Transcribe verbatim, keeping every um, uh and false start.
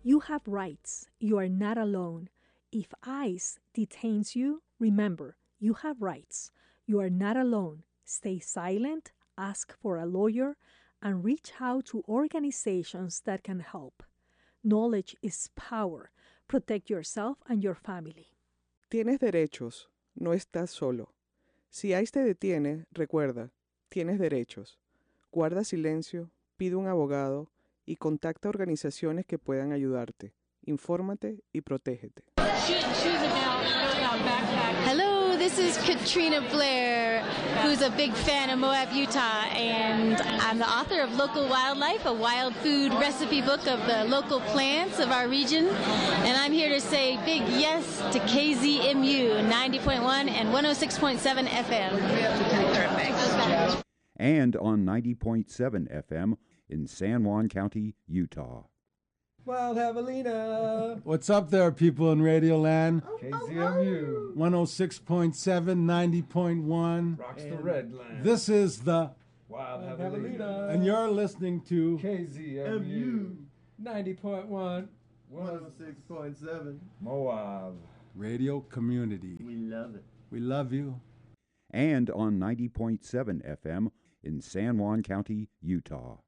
You have rights. You are not alone. If ICE detains you, remember, you have rights. You are not alone. Stay silent, ask for a lawyer, and reach out to organizations that can help. Knowledge is power. Protect yourself and your family. Tienes derechos, no estás solo. Si ICE te detiene, recuerda, tienes derechos. Guarda silencio, pide un abogado y contacta organizaciones que puedan ayudarte. Infórmate y protégete. Hello, this is Katrina Blair, who's a big fan of Moab, Utah, and I'm the author of Local Wildlife, a wild food recipe book of the local plants of our region. And I'm here to say big yes to K Z M U ninety point one and one oh six point seven F M. Perfect. And on ninety point seven F M in San Juan County, Utah. Wild Javelina. What's up there, people in Radio Land? K Z M U. one oh six point seven, ninety point one. Rocks the red land. This is the Wild Javelina. And you're listening to K Z M U. ninety point one. one oh six point seven. Moab. Radio Community. We love it. We love you. And on ninety point seven F M in San Juan County, Utah.